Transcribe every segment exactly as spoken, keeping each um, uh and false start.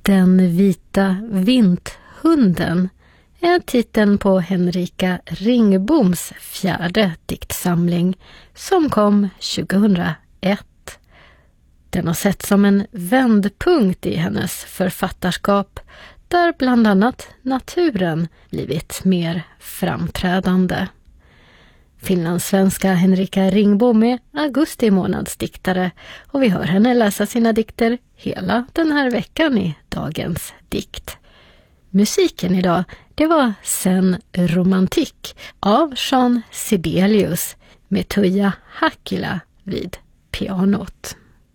Den vita vinthunden är titeln på Henrika Ringboms fjärde diktsamling som kom tjugohundraett. Den har sett som en vändpunkt i hennes författarskap där bland annat naturen blivit mer framträdande. Finlandssvenska Henrika Ringbom är augusti månads diktare och vi hör henne läsa sina dikter hela den här veckan i dagens dikt. Musiken idag, det var Sen romantik av Jean Sibelius med Tuija Hakkila vid pianot.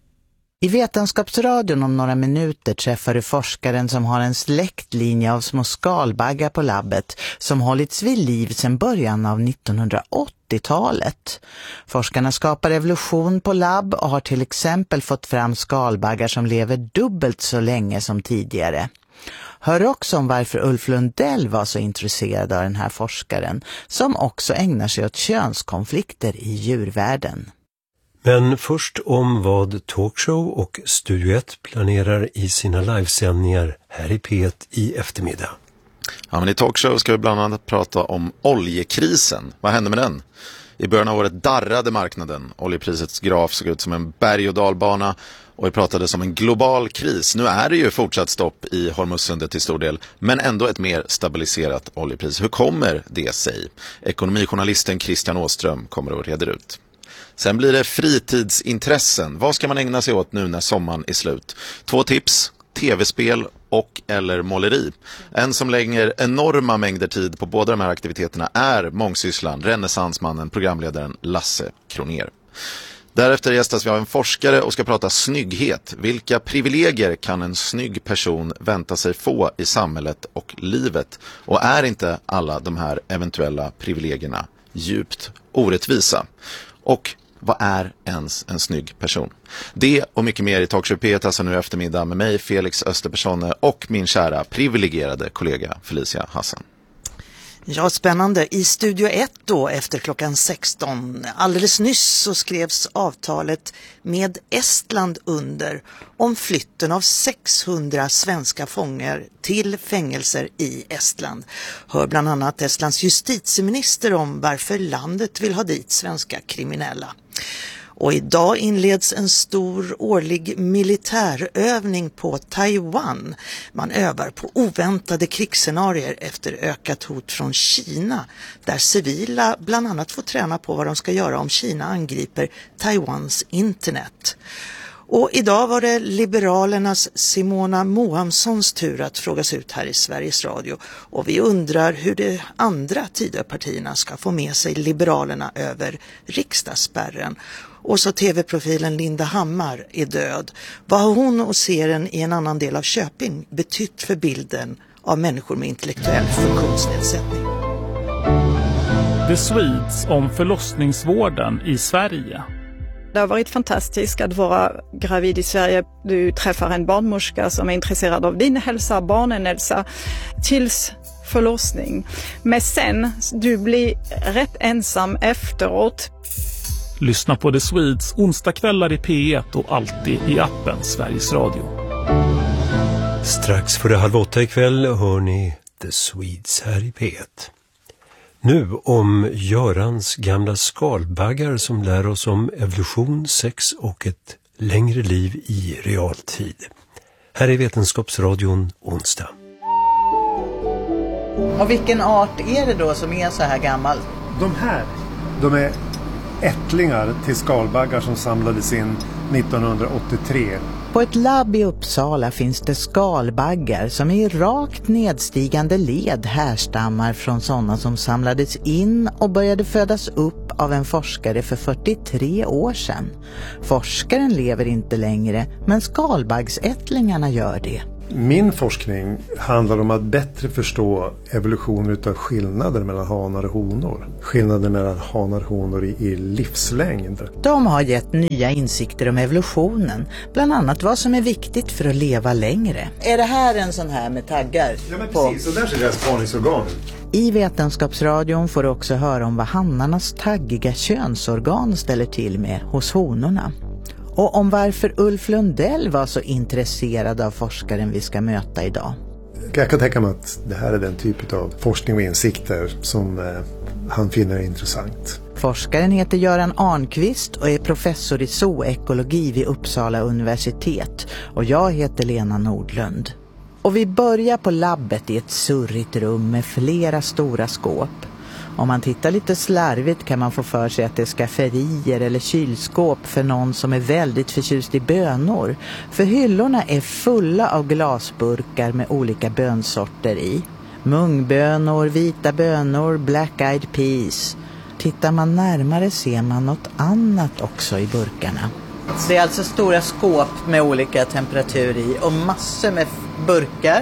I Vetenskapsradion om några minuter träffar du forskaren som har en släktlinje av små skalbaggar på labbet som hållits vid liv sedan början av nittonhundraåttiotalet. Forskarna skapar evolution på labb och har till exempel fått fram skalbaggar som lever dubbelt så länge som tidigare. Hör också om varför Ulf Lundell var så intresserad av den här forskaren som också ägnar sig åt könskonflikter i djurvärlden. Men först om vad Talkshow och Studio ett planerar i sina livesändningar här i P ett i eftermiddag. Ja, men i Talkshow ska vi bland annat prata om oljekrisen. Vad hände med den? I början av året darrade marknaden. Oljeprisets graf såg ut som en berg- och dalbana och vi pratade som en global kris. Nu är det ju fortsatt stopp i Hormuzsundet till stor del, men ändå ett mer stabiliserat oljepris. Hur kommer det sig? Ekonomijournalisten Christian Åström kommer att reda ut. Sen blir det fritidsintressen. Vad ska man ägna sig åt nu när sommaren är slut? Två tips, tv-spel och eller måleri. En som lägger enorma mängder tid på båda de här aktiviteterna är mångsysslan, renässansmannen, programledaren Lasse Kronér. Därefter gästas vi av en forskare och ska prata snygghet. Vilka privilegier kan en snygg person vänta sig få i samhället och livet? Och är inte alla de här eventuella privilegierna djupt orättvisa? Och vad är ens en snygg person? Det och mycket mer i Talkshow P ett alltså nu eftermiddag med mig, Felix Österpersonne, och min kära privilegierade kollega Felicia Hassan. Ja, spännande. I Studio ett då efter klockan sexton. Alldeles nyss så skrevs avtalet med Estland under om flytten av sexhundra svenska fångar till fängelser i Estland. Hör bland annat Estlands justitieminister om varför landet vill ha dit svenska kriminella. Och idag inleds en stor årlig militärövning på Taiwan. Man övar på oväntade krigsscenarier efter ökat hot från Kina, där civila bland annat får träna på vad de ska göra om Kina angriper Taiwans internet. Och idag var det Liberalernas Simona Mohamssons tur att frågas ut här i Sveriges Radio. Och vi undrar hur de andra Tidöpartierna ska få med sig Liberalerna över riksdagsspärren. Och så tv-profilen Linda Hammar är död. Vad har hon och serien i en annan del av Köping betytt för bilden av människor med intellektuell funktionsnedsättning? The Swedes om förlossningsvården i Sverige. Det har varit fantastiskt att vara gravid i Sverige. Du träffar en barnmorska som är intresserad av din hälsa, barnen hälsa, tills förlossning. Men sen, du blir rätt ensam efteråt. Lyssna på The Swedes onsdagskvällar i P ett och alltid i appen Sveriges Radio. Strax före halv åtta ikväll hör ni The Swedes här i P ett. Nu om Görans gamla skalbaggar som lär oss om evolution, sex och ett längre liv i realtid. Här är Vetenskapsradion onsdag. Och vilken art är det då som är så här gammal? De här, de är ättlingar till skalbaggar som samlades in nittonhundraåttiotre. På ett labb i Uppsala finns det skalbaggar som i rakt nedstigande led härstammar från sådana som samlades in och började födas upp av en forskare för fyrtiotre år sedan. Forskaren lever inte längre, men skalbaggsättlingarna gör det. Min forskning handlar om att bättre förstå evolutionen utav skillnader mellan hanar och honor. Skillnader mellan hanar och honor i, i livslängd. De har gett nya insikter om evolutionen. Bland annat vad som är viktigt för att leva längre. Är det här en sån här med taggar? Ja, men precis. Och där ser deras parningsorgan ut. I Vetenskapsradion får du också höra om vad hannarnas taggiga könsorgan ställer till med hos honorna. och om varför Ulf Lundell var så intresserad av forskaren vi ska möta idag. Jag kan tänka mig att det här är den typ av forskning och insikter som eh, han finner intressant. Forskaren heter Göran Arnqvist och är professor i zoekologi vid Uppsala universitet. Och jag heter Lena Nordlund. Och vi börjar på labbet i ett surrigt rum med flera stora skåp. Om man tittar lite slarvigt kan man få för sig att det är skafferier eller kylskåp för någon som är väldigt förtjust i bönor. För hyllorna är fulla av glasburkar med olika bönsorter i. Mungbönor, vita bönor, black-eyed peas. Tittar man närmare ser man något annat också i burkarna. Det är alltså stora skåp med olika temperatur i och massor med burkar.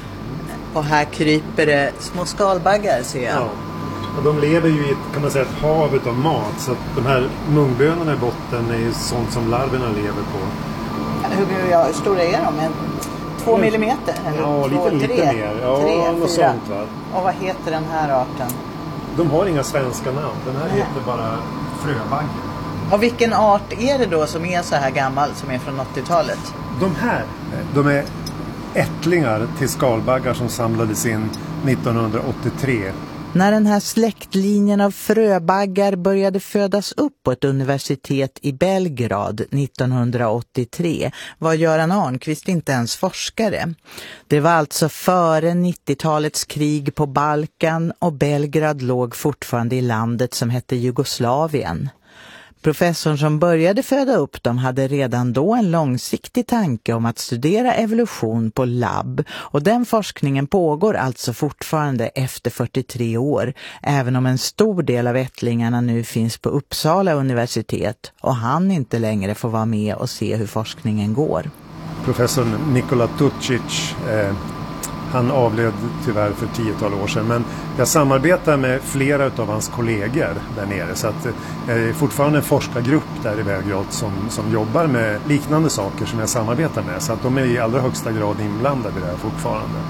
Och här kryper det små skalbaggar, ser jag. Ja. Och de lever ju i ett, kan man säga, ett hav av mat. Så att de här mungbönorna i botten är ju sånt som larverna lever på. Hur, ja, hur stora är de? En, två mm. millimeter? Eller ja, två, lite, tre, lite mer. Ja, tre, något fyra. sånt, va? Och vad heter den här arten? De har inga svenska namn. Den här Nej. heter bara fröbagge. Och vilken art är det då som är så här gammal, som är från åttiotalet? De här, de är ättlingar till skalbaggar som samlades in nittonhundraåttiotre. När den här släktlinjen av fröbaggar började födas upp på ett universitet i Belgrad nittonhundraåttiotre var Göran Arnqvist inte ens forskare. Det var alltså före nittiotalets krig på Balkan och Belgrad låg fortfarande i landet som hette Jugoslavien. Professorn som började föda upp dem hade redan då en långsiktig tanke om att studera evolution på labb, och den forskningen pågår alltså fortfarande efter fyrtiotre år, även om en stor del av ättlingarna nu finns på Uppsala universitet och han inte längre får vara med och se hur forskningen går. Professor Nikola Tucic, eh, han avled tyvärr för tiotal år sedan, men jag samarbetar med flera av hans kollegor där nere, så att det är fortfarande en forskargrupp där i Belgrad som, som jobbar med liknande saker som jag samarbetar med, så att de är i allra högsta grad inblandade i det här fortfarande.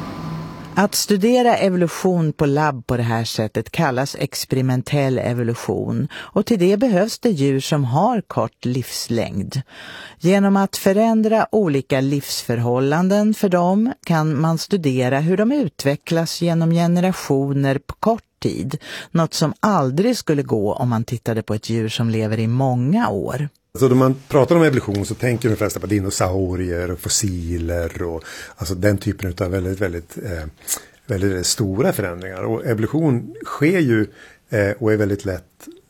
Att studera evolution på labb på det här sättet kallas experimentell evolution, och till det behövs det djur som har kort livslängd. Genom att förändra olika livsförhållanden för dem kan man studera hur de utvecklas genom generationer på kort tid, något som aldrig skulle gå om man tittade på ett djur som lever i många år. Så då man pratar om evolution så tänker de flesta på dinosaurier och fossiler och alltså den typen av väldigt, väldigt, eh, väldigt stora förändringar. Och evolution sker ju eh, och är väldigt lätt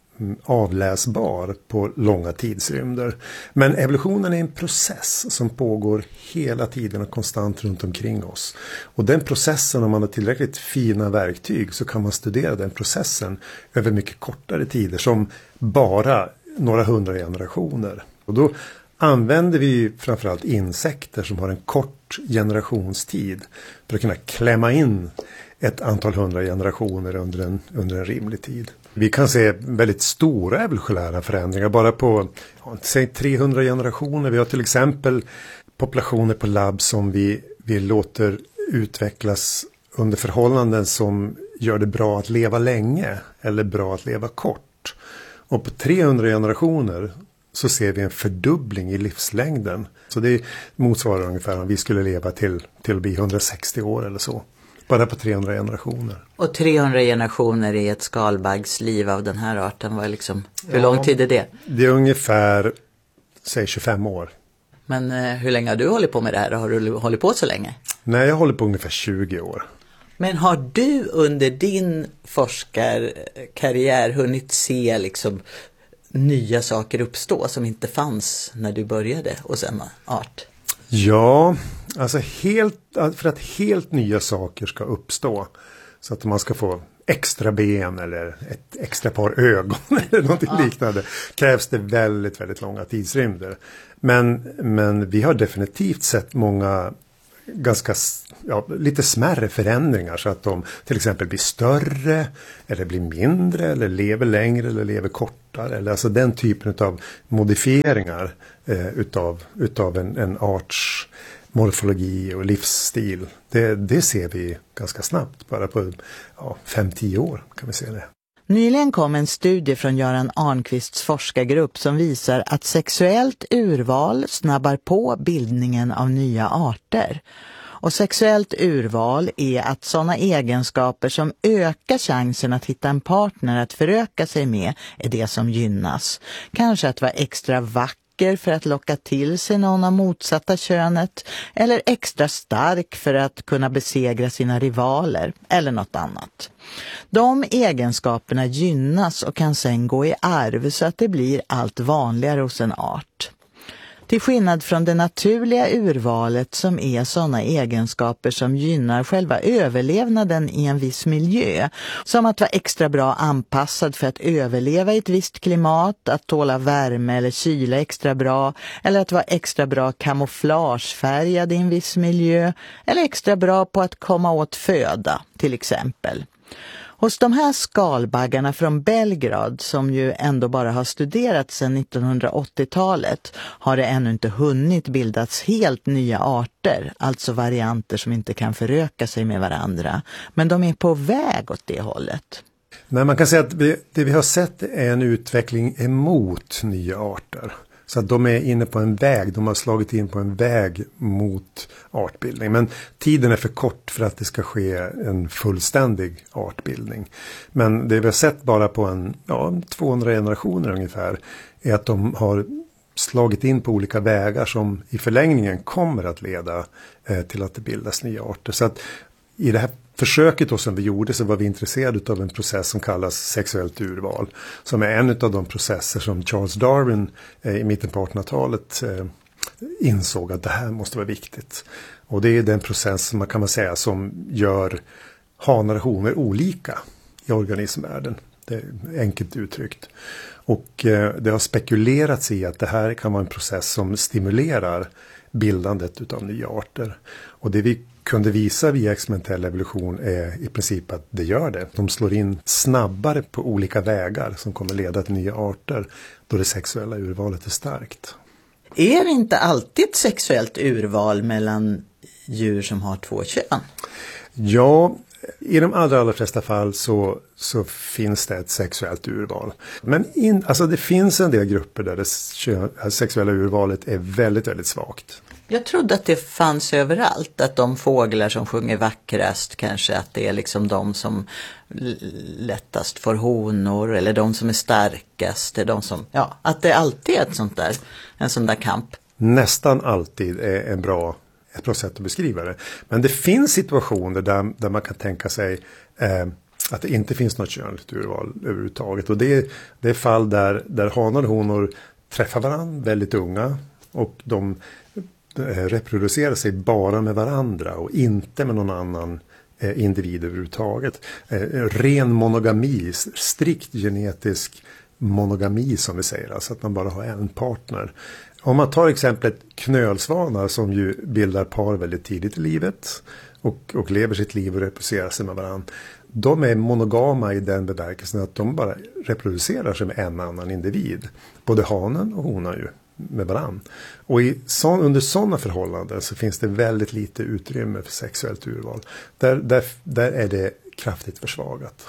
avläsbar på långa tidsrymder. Men evolutionen är en process som pågår hela tiden och konstant runt omkring oss. Och den processen, om man har tillräckligt fina verktyg, så kan man studera den processen över mycket kortare tider, som bara några hundra generationer. Och då använder vi framförallt insekter som har en kort generationstid för att kunna klämma in ett antal hundra generationer under en, under en rimlig tid. Vi kan se väldigt stora evolutionära förändringar bara på ja, säg trehundra generationer. Vi har till exempel populationer på labb som vi, vi låter utvecklas under förhållanden som gör det bra att leva länge eller bra att leva kort. Och på trehundra generationer så ser vi en fördubbling i livslängden. Så det motsvarar ungefär om vi skulle leva till, till att bli hundrasextio år eller så. Bara på trehundra generationer. Och trehundra generationer i ett skalbaggsliv av den här arten var liksom, hur ja, lång tid är det? Det är ungefär, säg tjugofem år. Men eh, hur länge har du hållit på med det här? Har du hållit på så länge? Nej, jag håller på ungefär tjugo år. Men har du under din forskarkarriär hunnit se liksom nya saker uppstå som inte fanns när du började och samma art? Ja, alltså helt, för att helt nya saker ska uppstå, så att man ska få extra ben eller ett extra par ögon eller något ja. liknande, krävs det väldigt, väldigt långa tidsrymder. Men, men vi har definitivt sett många ganska ja, lite smärre förändringar, så att de till exempel blir större eller blir mindre eller lever längre eller lever kortare, eller alltså den typen av modifieringar eh, utav, utav en, en arts morfologi och livsstil. Det, det ser vi ganska snabbt, bara på ja, fem till tio år kan vi se det. Nyligen kom en studie från Göran Arnqvists forskargrupp som visar att sexuellt urval snabbar på bildningen av nya arter. Och sexuellt urval är att sådana egenskaper som ökar chansen att hitta en partner att föröka sig med är det som gynnas. Kanske att vara extra vacker för att locka till sig någon av motsatta könet, eller extra stark för att kunna besegra sina rivaler, eller något annat. De egenskaperna gynnas och kan sedan gå i arv så att det blir allt vanligare hos en art. Till skillnad från det naturliga urvalet som är sådana egenskaper som gynnar själva överlevnaden i en viss miljö. Som att vara extra bra anpassad för att överleva i ett visst klimat, att tåla värme eller kyla extra bra, eller att vara extra bra kamouflagefärgad i en viss miljö, eller extra bra på att komma åt föda till exempel. Hos de här skalbaggarna från Belgrad, som ju ändå bara har studerats sedan nittonhundraåttiotalet, har det ännu inte hunnit bildats helt nya arter, alltså varianter som inte kan föröka sig med varandra. Men de är på väg åt det hållet. Nej, man kan säga att vi, det vi har sett är en utveckling emot nya arter. Så att de är inne på en väg, de har slagit in på en väg mot artbildning. Men tiden är för kort för att det ska ske en fullständig artbildning. Men det vi har sett bara på en ja, tvåhundra generationer ungefär är att de har slagit in på olika vägar som i förlängningen kommer att leda eh, till att det bildas nya arter. Så att i det här försöket då som vi gjorde så var vi intresserade av en process som kallas sexuellt urval. Som är en av de processer som Charles Darwin eh, i mitten på artonhundratalet eh, insåg att det här måste vara viktigt. Och det är den process som man kan man säga som gör hanar och honor olika i organismvärlden. Det är enkelt uttryckt. Och eh, det har spekulerats i att det här kan vara en process som stimulerar bildandet av nya arter. Och det vi kunde visa via experimentell evolution är i princip att det gör det. De slår in snabbare på olika vägar som kommer leda till nya arter då det sexuella urvalet är starkt. Är det inte alltid ett sexuellt urval mellan djur som har två kön? Ja, i de allra, allra flesta fall så, så finns det ett sexuellt urval. Men in, alltså det finns en del grupper där det kön, sexuella urvalet är väldigt, väldigt svagt. Jag trodde att det fanns överallt, att de fåglar som sjunger vackrast kanske, att det är liksom de som lättast får honor eller de som är starkast, är de som, ja, att det alltid är ett sånt där, en sån där kamp. Nästan alltid är en bra, ett bra sätt att beskriva det. Men det finns situationer där, där man kan tänka sig eh, att det inte finns något könligt urval överhuvudtaget. Och det är, det är fall där, där hanar och honor träffar varandra väldigt unga och de reproducerar sig bara med varandra och inte med någon annan eh, individ överhuvudtaget. Eh, ren monogami, strikt genetisk monogami som vi säger, alltså att man bara har en partner. Om man tar exemplet knölsvanar som ju bildar par väldigt tidigt i livet och, och lever sitt liv och reproducerar sig med varandra. De är monogama i den bemärkelsen att de bara reproducerar sig med en annan individ. Både hanen och honan ju med varann. Och i så, under sådana förhållanden så finns det väldigt lite utrymme för sexuellt urval. Där, där, där är det kraftigt försvagat.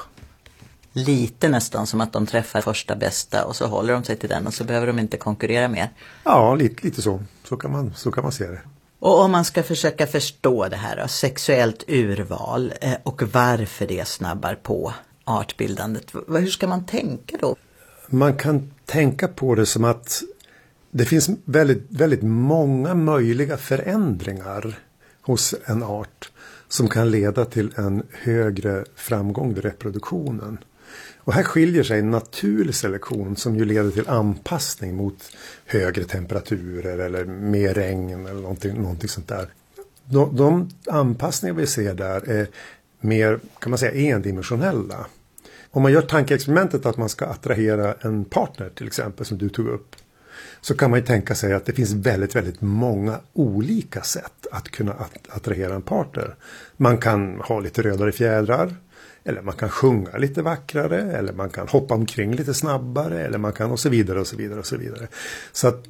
Lite nästan som att de träffar första bästa och så håller de sig till den och så behöver de inte konkurrera mer. Ja, lite, lite så. Så kan man, så kan man se det. Och om man ska försöka förstå det här då, sexuellt urval eh, och varför det snabbar på artbildandet, hur ska man tänka då? Man kan tänka på det som att det finns väldigt, väldigt många möjliga förändringar hos en art som kan leda till en högre framgång vid reproduktionen. Och här skiljer sig en naturlig selektion som ju leder till anpassning mot högre temperaturer eller mer regn eller någonting, någonting sånt där. De, de anpassningar vi ser där är mer, kan man säga, endimensionella. Om man gör tankeexperimentet att man ska attrahera en partner till exempel som du tog upp, så kan man ju tänka sig att det finns väldigt, väldigt många olika sätt att kunna attrahera en partner. Man kan ha lite rödare fjädrar, eller man kan sjunga lite vackrare, eller man kan hoppa omkring lite snabbare, eller man kan och så vidare och så vidare och så vidare. Så att